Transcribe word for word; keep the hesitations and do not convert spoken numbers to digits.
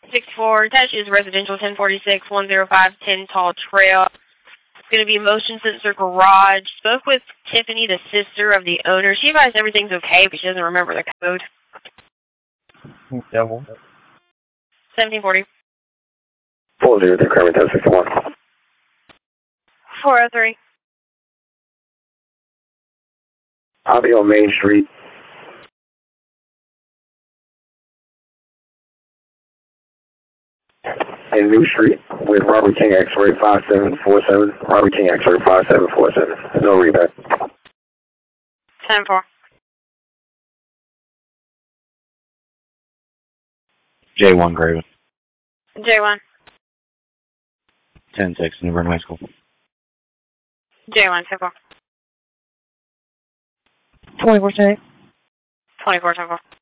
sixty-four, attached is residential ten forty-six, one oh five, ten Tall Trail. It's going to be motion sensor garage. Spoke with Tiffany, the sister of the owner. She advised everything's okay, but she doesn't remember the code. Double. seventeen forty. four zero three, Kermit, ten sixty-one. four oh three. I'll be on Main Street. And New Street with Robert King X-ray five seven four seven. Robert King X-ray five seven four seven. No reback. ten four. J one, Graven. J one. ten six, New Bern High School. J one, ten four. twenty-four, ten. twenty-four, ten four.